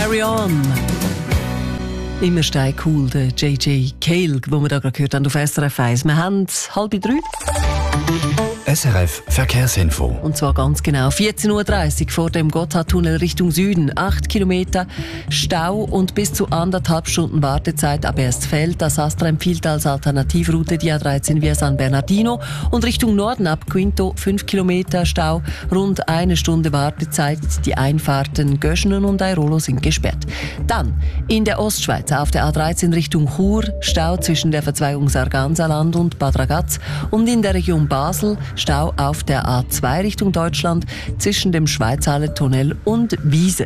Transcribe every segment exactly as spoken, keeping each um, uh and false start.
Carry On. Immer steil cool, der J J Cale, den wir da gerade gehört haben auf S R F eins. Wir haben halb drei. S R F Verkehrsinfo. Und zwar ganz genau vierzehn Uhr dreißig vor dem Gotthardtunnel Richtung Süden. Acht Kilometer Stau und bis zu anderthalb Stunden Wartezeit ab Erstfeld. Das Astra empfiehlt als Alternativroute die A dreizehn via San Bernardino. Und Richtung Norden ab Quinto fünf Kilometer Stau, rund eine Stunde Wartezeit. Die Einfahrten Göschenen und Airolo sind gesperrt. Dann in der Ostschweiz auf der A dreizehn Richtung Chur Stau zwischen der Verzweigung Sargansaland und Bad Ragaz. Und in der Region Basel Stau auf der A zwei Richtung Deutschland zwischen dem Schweizhalle-Tunnel und Wiese.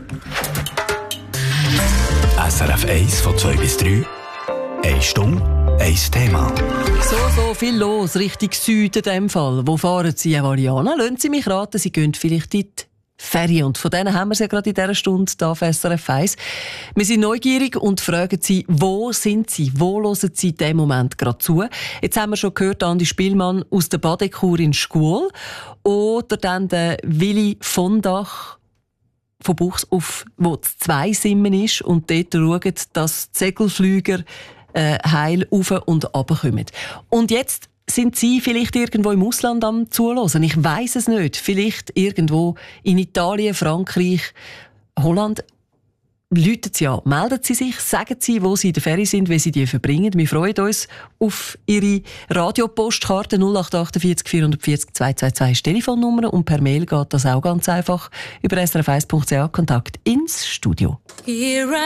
S R F eins von zwei bis drei. Eine Stunde, ein Thema. So, so viel los, Richtung Süden in dem Fall. Wo fahren Sie, Valiana? Lassen Sie mich raten, Sie gehen vielleicht in die Ferien. Und von denen haben wir es ja gerade in dieser Stunde hier auf S R F eins. Wir sind neugierig und fragen Sie, wo sind Sie? Wo hören Sie in diesem Moment gerade zu? Jetzt haben wir schon gehört, Andi Spielmann aus der Badekur in Schkuhl. Oder dann der Willi von Dach von Buchs auf, wo das Zweisimmen ist und dort schauen, dass die Segelflüger äh, heil rauf und runter kommen. Und jetzt sind Sie vielleicht irgendwo im Ausland am Zuhören? Ich weiss es nicht. Vielleicht irgendwo in Italien, Frankreich, Holland. Läuten Sie an, melden Sie sich, sagen Sie, wo Sie in der Ferien sind, wie Sie die verbringen. Wir freuen uns auf Ihre Radiopostkarte null acht acht vier vier vier zehn zwei zwei zwei Telefonnummer und per Mail geht das auch ganz einfach über s r f eins punkt c h Kontakt ins Studio.